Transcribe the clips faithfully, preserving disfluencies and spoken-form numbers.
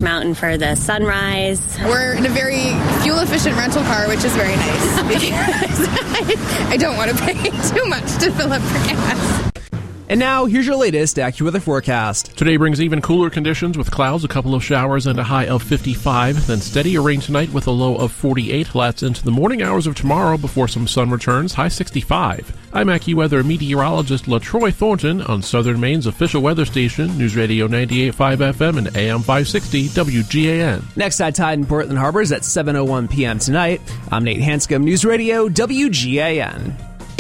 Mountain for the sunrise. We're in a very fuel-efficient rental car, which is very nice because I, I don't want to pay too much to fill up for gas. And now, here's your latest AccuWeather forecast. Today brings even cooler conditions with clouds, a couple of showers, and a high of fifty-five. Then steadier rain tonight with a low of forty-eight. Lasts into the morning hours of tomorrow before some sun returns, high sixty-five. I'm AccuWeather meteorologist LaTroy Thornton on Southern Maine's official weather station, News Radio ninety-eight point five F M and A M five sixty W G A N. Next high tide in Portland Harbor is at seven oh one p.m. tonight. I'm Nate Hanscom, News Radio W G A N.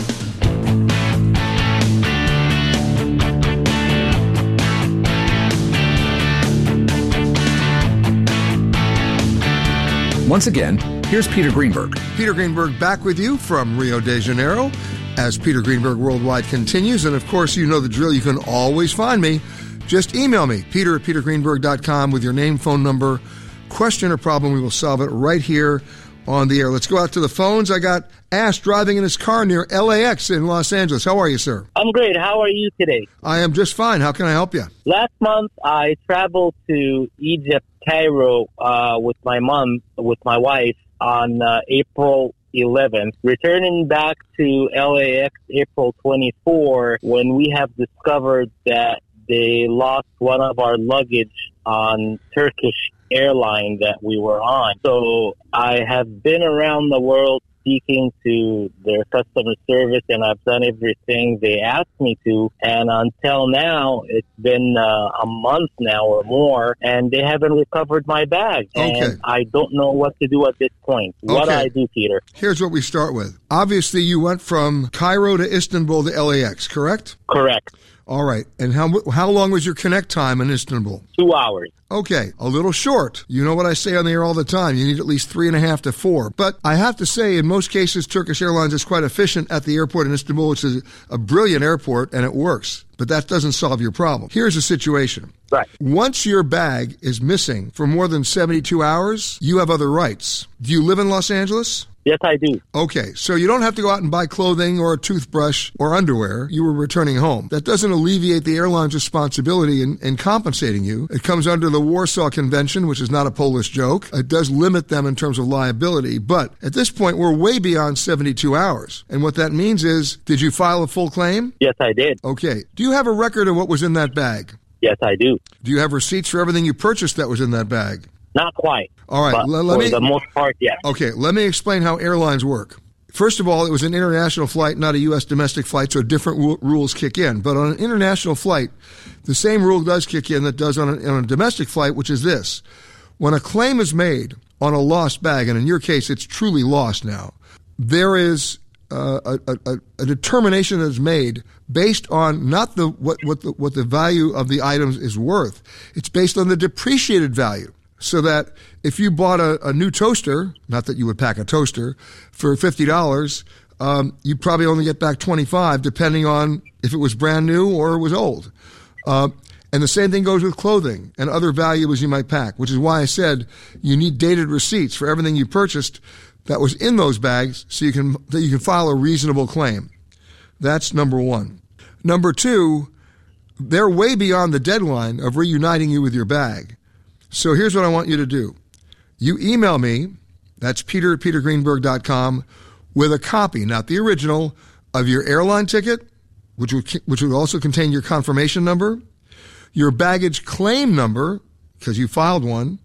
Once again, here's Peter Greenberg. Peter Greenberg back with you from Rio de Janeiro as Peter Greenberg Worldwide continues. And of course, you know the drill. You can always find me. Just email me, peter at peter greenberg dot com with your name, phone number, question or problem. We will solve it right here on the air. Let's go out to the phones. I got Ash driving in his car near L A X in Los Angeles. How are you, sir? I'm great. How are you today? I am just fine. How can I help you? Last month, I traveled to Egypt, Cairo, uh, with my mom, with my wife, on uh, April eleventh. Returning back to L A X April twenty-fourth, when we have discovered that they lost one of our luggage on Turkish airline that we were on. So I have been around the world speaking to their customer service, and I've done everything they asked me to. And until now, it's been uh, a month now or more, and they haven't recovered my bag. Okay. And I don't know what to do at this point. What do Okay. I do, Peter? Here's what we start with. Obviously, you went from Cairo to Istanbul to L A X, correct? Correct. All right. And how how long was your connect time in Istanbul? Two hours. Okay, a little short. You know what I say on the air all the time. You need at least three and a half to four. But I have to say, in most cases, Turkish Airlines is quite efficient at the airport in Istanbul, which is a brilliant airport, and it works. But that doesn't solve your problem. Here's the situation. Right. Once your bag is missing for more than seventy-two hours, you have other rights. Do you live in Los Angeles? Yes, I do. Okay, so you don't have to go out and buy clothing or a toothbrush or underwear. You were returning home. That doesn't alleviate the airline's responsibility in, in compensating you. It comes under the Warsaw Convention, which is not a Polish joke. It does limit them in terms of liability. But at this point, we're way beyond seventy-two hours. And what that means is, did you file a full claim? Yes, I did. Okay. Do you have a record of what was in that bag? Yes, I do. Do you have receipts for everything you purchased that was in that bag? Not quite. All right. But Let, let for me, the most part, yes. Okay, let me explain how airlines work. First of all, it was an international flight, not a U S domestic flight, so different w- rules kick in. But on an international flight, the same rule does kick in that does on a, on a domestic flight, which is this. When a claim is made on a lost bag, and in your case, it's truly lost now, there is uh, a, a, a determination that is made based on not the what, what the what the value of the items is worth. It's based on the depreciated value. So that if you bought a, a new toaster, not that you would pack a toaster, for fifty dollars, um, you probably only get back twenty-five dollars, depending on if it was brand new or it was old. Uh, and the same thing goes with clothing and other valuables you might pack, which is why I said you need dated receipts for everything you purchased that was in those bags so you can that you can file a reasonable claim. That's number one. Number two, they're way beyond the deadline of reuniting you with your bag. So here's what I want you to do. You email me, that's peter at peter greenberg dot com, with a copy, not the original, of your airline ticket, which would, which would also contain your confirmation number, your baggage claim number, because you filed one,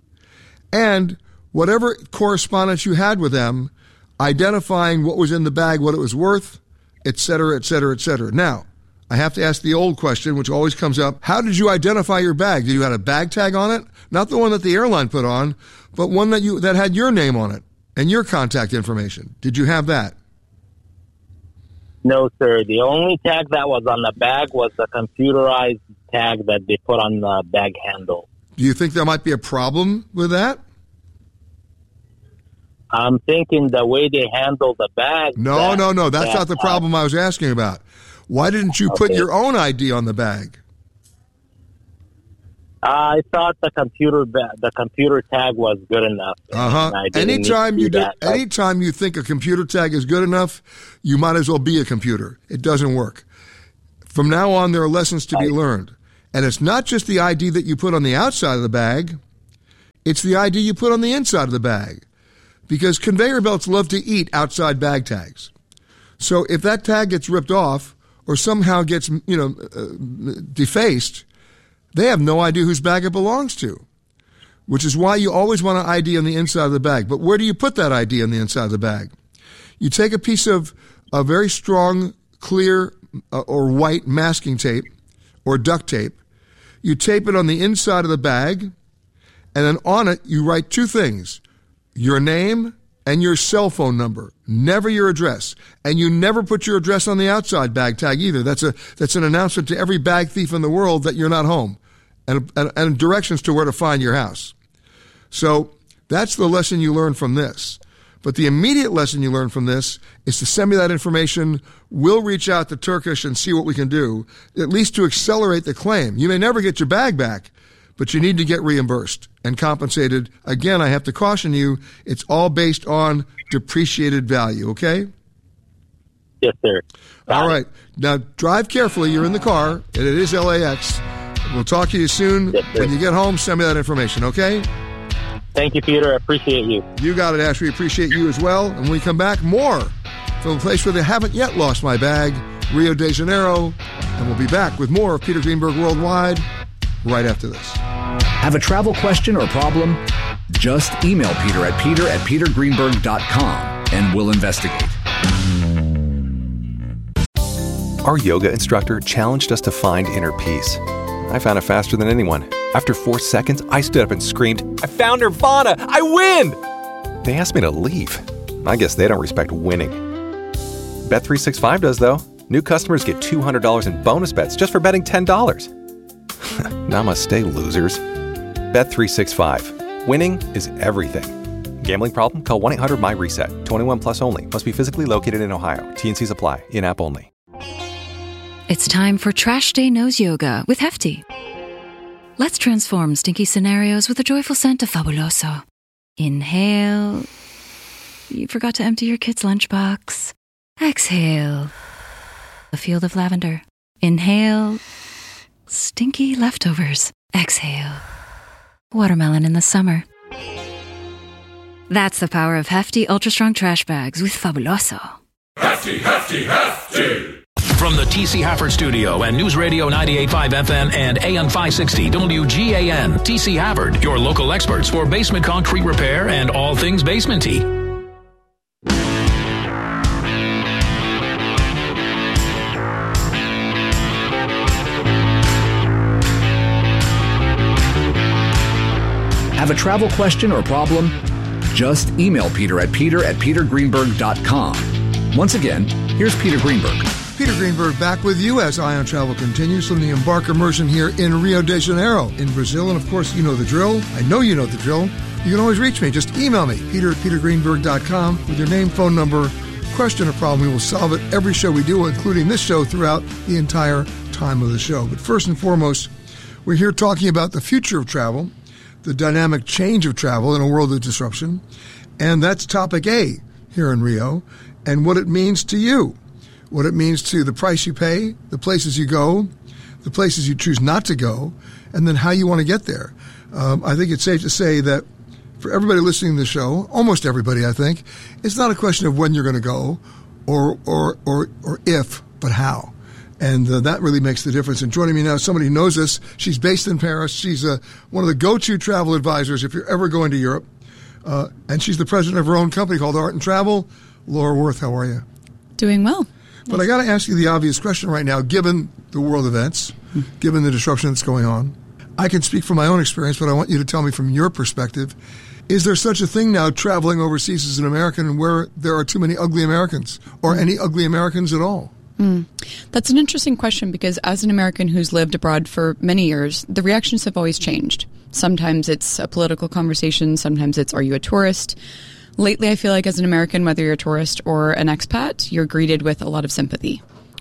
and whatever correspondence you had with them, identifying what was in the bag, what it was worth, et cetera, et cetera, et cetera. Now, I have to ask the old question, which always comes up. How did you identify your bag? Did you have a bag tag on it? Not the one that the airline put on, but one that you that had your name on it and your contact information. Did you have that? No, sir. The only tag that was on the bag was the computerized tag that they put on the bag handle. Do you think there might be a problem with that? I'm thinking the way they handle the bag. No, that, no, no. That's that, not the problem I was asking about. Why didn't you put Okay. your own I D on the bag? I thought the computer ba- the computer tag was good enough. Uh huh. Anytime you do, that, but- anytime you think a computer tag is good enough, you might as well be a computer. It doesn't work. From now on, there are lessons to be learned, and it's not just the I D that you put on the outside of the bag. It's the I D you put on the inside of the bag, because conveyor belts love to eat outside bag tags. So if that tag gets ripped off or somehow gets, you know, uh, defaced, they have no idea whose bag it belongs to, which is why you always want an I D on the inside of the bag. But where do you put that I D on the inside of the bag? You take a piece of a very strong, clear uh, or white masking tape or duct tape. You tape it on the inside of the bag, and then on it you write two things: your name and your cell phone number, never your address. And you never put your address on the outside bag tag either. That's a that's an announcement to every bag thief in the world that you're not home, and, and, and directions to where to find your house. So that's the lesson you learn from this. But the immediate lesson you learn from this is to send me that information. We'll reach out to Turkish and see what we can do, at least to accelerate the claim. You may never get your bag back, but you need to get reimbursed and compensated. Again, I have to caution you, it's all based on depreciated value, okay? Yes, sir. Got all it. right. Now, drive carefully. You're in the car, and it is L A X. We'll talk to you soon. Yes, sir. When you get home, send me that information, okay? Thank you, Peter. I appreciate you. You got it, Ash. We appreciate you as well. And when we come back, more from a place where they haven't yet lost my bag, Rio de Janeiro. And we'll be back with more of Peter Greenberg Worldwide right after this. Have a travel question or problem? Just email Peter at peter at peter greenberg dot com and we'll investigate. Our yoga instructor challenged us to find inner peace. I found it faster than anyone. After four seconds, I stood up and screamed, "I found Nirvana! I win!" They asked me to leave. I guess they don't respect winning. Bet three sixty-five does, though. New customers get two hundred dollars in bonus bets just for betting ten dollars. Namaste, losers. Bet three sixty-five. Winning is everything. Gambling problem? Call one eight hundred M Y reset. twenty-one plus only. Must be physically located in Ohio. T N Cs apply. In-app only. It's time for Trash Day Nose Yoga with Hefty. Let's transform stinky scenarios with a joyful scent of Fabuloso. Inhale. You forgot to empty your kid's lunchbox. Exhale. A field of lavender. Inhale. Stinky leftovers. Exhale. Watermelon in the summer. That's the power of Hefty Ultra Strong Trash Bags with Fabuloso. Hefty, hefty, hefty! From the T C Hafford Studio and News Radio ninety-eight point five F M and A M five sixty W G A N, T C Hafford, your local experts for basement concrete repair and all things basement-y. Have a travel question or problem? Just email Peter at peter at peter greenberg dot com. Once again, here's Peter Greenberg. Peter Greenberg back with you as Ion Travel continues from the Embark Immersion here in Rio de Janeiro in Brazil. And of course, you know the drill. I know you know the drill. You can always reach me. Just email me, peter at peter greenberg dot com, with your name, phone number, question or problem. We will solve it every show we do, including this show, throughout the entire time of the show. But first and foremost, we're here talking about the future of travel, the dynamic change of travel in a world of disruption. And that's topic A here in Rio, and what it means to you. What it means to the price you pay, the places you go, the places you choose not to go, and then how you want to get there. Um, I think it's safe to say that for everybody listening to the show, almost everybody, I think, it's not a question of when you're going to go or or or, or if, but how. And uh, that really makes the difference. And joining me now is somebody who knows this. She's based in Paris. She's uh, one of the go-to travel advisors if you're ever going to Europe. Uh, and she's the president of her own company called Art and Travel. Laura Worth, how are you? Doing well. But I got to ask you the obvious question right now, given the world events, mm-hmm. given the disruption that's going on. I can speak from my own experience, but I want you to tell me from your perspective. Is there such a thing now, traveling overseas as an American, where there are too many ugly Americans, or any ugly Americans at all? Mm. That's an interesting question, because as an American who's lived abroad for many years, the reactions have always changed. Sometimes it's a political conversation. Sometimes it's, are you a tourist? Lately, I feel like as an American, whether you're a tourist or an expat, you're greeted with a lot of sympathy.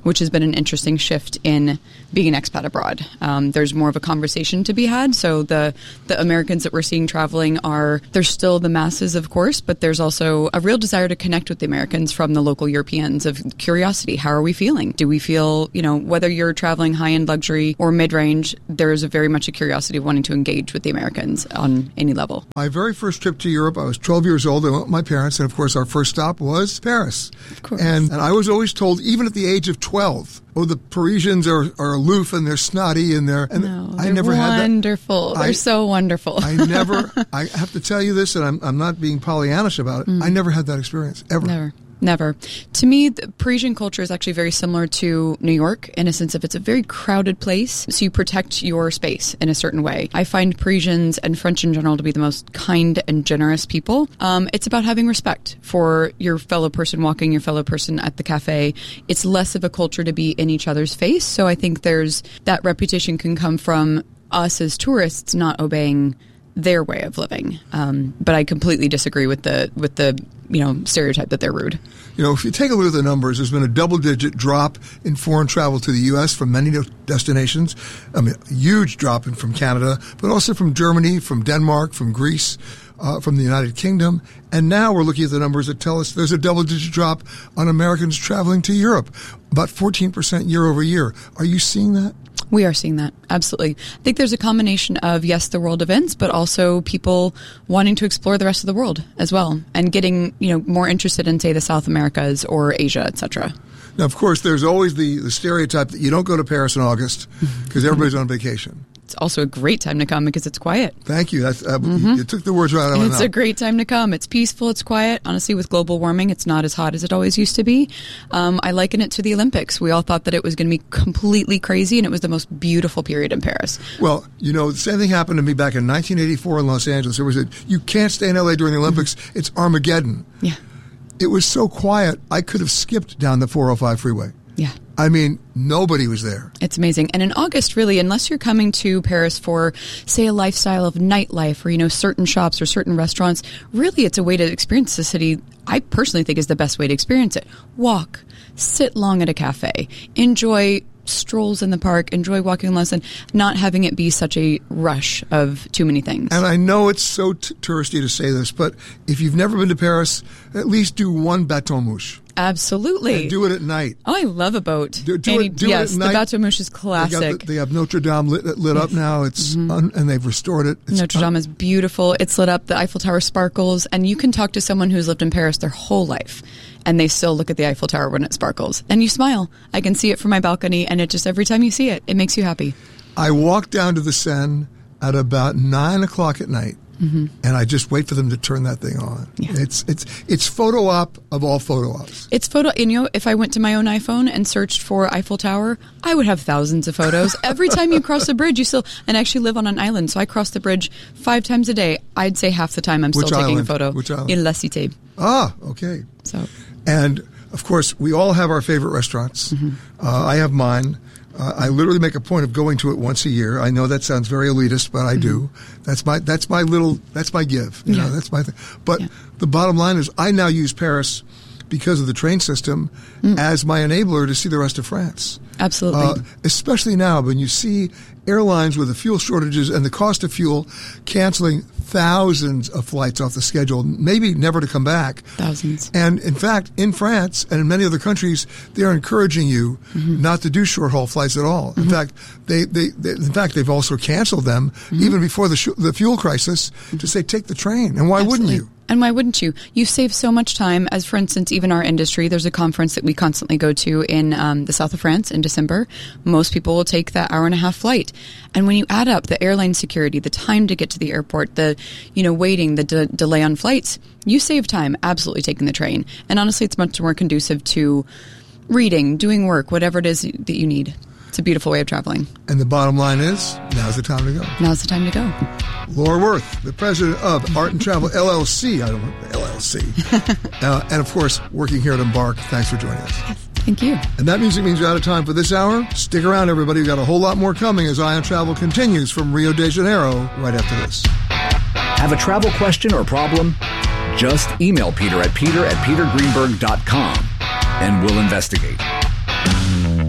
which has been an interesting shift in being an expat abroad. Um, there's more of a conversation to be had. So the, the Americans that we're seeing traveling are, there's still the masses, of course, but there's also a real desire to connect with the Americans from the local Europeans of curiosity. How are we feeling? Do we feel, you know, whether you're traveling high-end luxury or mid-range, there is a very much a curiosity of wanting to engage with the Americans on any level. My very first trip to Europe, I was twelve years old. I went with my parents, and of course our first stop was Paris. Of course. And, and I was always told, even at the age of twelve, oh, the Parisians are, are aloof and they're snotty and they're... And no, I they're never wonderful. Had that. They're I, so wonderful. I never... I have to tell you this, and I'm, I'm not being Pollyannish about it. Mm. I never had that experience, ever. Never. Never. To me, the Parisian culture is actually very similar to New York in a sense of it's a very crowded place, so you protect your space in a certain way. I find Parisians and French in general to be the most kind and generous people. Um, it's about having respect for your fellow person walking, your fellow person at the cafe. It's less of a culture to be in each other's face, so I think there's that reputation can come from us as tourists not obeying their way of living. Um, but I completely disagree with the with the you know stereotype that they're rude. You know, if you take a look at the numbers, there's been a double-digit drop in foreign travel to the U S from many destinations. I mean, a huge drop in from Canada, but also from Germany, from Denmark, from Greece, uh, from the United Kingdom. And now we're looking at the numbers that tell us there's a double-digit drop on Americans traveling to Europe, about fourteen percent year over year. Are you seeing that? We are seeing that, absolutely. I think there's a combination of, yes, the world events, but also people wanting to explore the rest of the world as well and getting, you know, more interested in, say, the South Americas or Asia, et cetera. Now, of course, there's always the, the stereotype that you don't go to Paris in August because everybody's on vacation. It's also a great time to come because it's quiet. Thank you. That's, uh, mm-hmm. You took the words right out of my mouth. It's a great time to come. It's peaceful. It's quiet. Honestly, with global warming, it's not as hot as it always used to be. Um, I liken it to the Olympics. We all thought that it was going to be completely crazy, and it was the most beautiful period in Paris. Well, you know, the same thing happened to me back in nineteen eighty-four in Los Angeles. There was a, you can't stay in L A during the Olympics. Mm-hmm. It's Armageddon. Yeah. It was so quiet, I could have skipped down the four oh five freeway. Yeah. I mean, nobody was there. It's amazing. And in August, really, unless you're coming to Paris for, say, a lifestyle of nightlife or, you know, certain shops or certain restaurants, really it's a way to experience the city I personally think is the best way to experience it. Walk, sit long at a cafe, enjoy strolls in the park, enjoy walking in London, not having it be such a rush of too many things. And I know it's so t- touristy to say this, but if you've never been to Paris, at least do one Bateau Mouche. Absolutely. And do it at night. Oh, I love a boat. Do, do Any, it, do yes, it at the night. Bateau Mouche is classic. They, the, they have Notre Dame lit, lit yes. up now. It's mm-hmm. un, and they've restored it. It's Notre Dame un- is beautiful. It's lit up. The Eiffel Tower sparkles. And you can talk to someone who's lived in Paris their whole life, and they still look at the Eiffel Tower when it sparkles. And you smile. I can see it from my balcony, and it just, every time you see it, it makes you happy. I walk down to the Seine at about nine o'clock at night. Mm-hmm. And I just wait for them to turn that thing on. Yeah. It's it's it's photo op of all photo ops. It's photo. And you know, if I went to my own iPhone and searched for Eiffel Tower, I would have thousands of photos. Every time you cross the bridge, you still and I actually live on an island, so I cross the bridge five times a day. I'd say half the time I'm Which still island? taking a photo. Which island? In La Cité. Ah, okay. So, and of course, we all have our favorite restaurants. Mm-hmm. Uh, I have mine. Uh, I literally make a point of going to it once a year. I know that sounds very elitist, but I mm-hmm. do. That's my that's my little that's my give. You yeah. know, that's my thing. But yeah. the bottom line is, I now use Paris because of the train system mm. as my enabler to see the rest of France. Absolutely. Uh, especially now when you see airlines with the fuel shortages and the cost of fuel canceling thousands of flights off the schedule, maybe never to come back. Thousands. And in fact, in France and in many other countries, they are encouraging you mm-hmm. not to do short-haul flights at all. Mm-hmm. In fact, they, they, they in fact they've also canceled them mm-hmm. even before the sh- the fuel crisis mm-hmm. to say take the train. And why Absolutely. wouldn't you? And why wouldn't you? You save so much time. As for instance, even our industry, there's a conference that we constantly go to in um, the south of France in December. Most people will take that hour and a half flight. And when you add up the airline security, the time to get to the airport, the, you know, waiting, the de- delay on flights, you save time absolutely taking the train. And honestly, it's much more conducive to reading, doing work, whatever it is that you need. It's a beautiful way of traveling. And the bottom line is, now's the time to go. Now's the time to go. Laura Worth, the president of Art and Travel L L C. I don't know, L L C. uh, and of course, working here at Embark. Thanks for joining us. Yes, thank you. And that music means we're out of time for this hour. Stick around, everybody. We've got a whole lot more coming as Eye on Travel continues from Rio de Janeiro right after this. Have a travel question or problem? Just email Peter at peter at peter greenberg dot com and we'll investigate.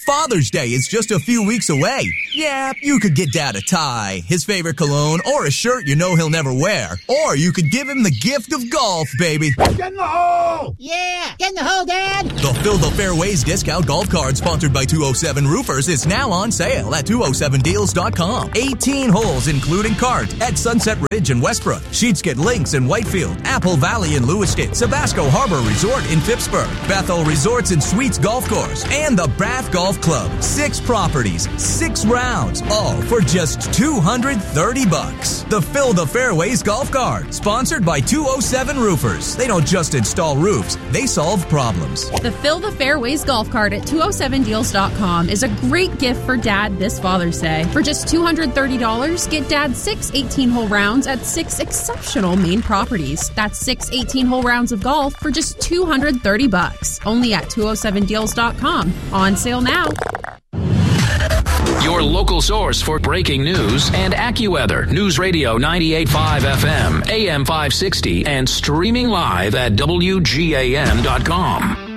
Father's Day is just a few weeks away. Yeah, you could get Dad a tie, his favorite cologne, or a shirt you know he'll never wear. Or you could give him the gift of golf, baby. Get in the hole! Yeah, get in the hole, Dad! The Fill the Fairways discount golf card sponsored by two oh seven Roofers is now on sale at two oh seven deals dot com. eighteen holes including cart at Sunset Ridge in Westbrook, Sheetskin Links in Whitefield, Apple Valley in Lewiston, Sabasco Harbor Resort in Phippsburg, Bethel Resorts and Suites Golf Course, and the Braff Golf Club. Six properties, six rounds, all for just two hundred thirty bucks. The Fill the Fairways golf card, sponsored by two oh seven Roofers. They don't just install roofs, they solve problems. The Fill the Fairways golf card at two oh seven deals dot com is a great gift for Dad this Father's Day. For just two hundred thirty dollars, get Dad six eighteen-hole rounds at six exceptional Maine properties. That's six eighteen-hole rounds of golf for just two hundred thirty bucks. Only at two oh seven deals dot com. On sale now. Your local source for breaking news and AccuWeather. News Radio ninety-eight point five F M, A M five sixty, and streaming live at W G A N dot com.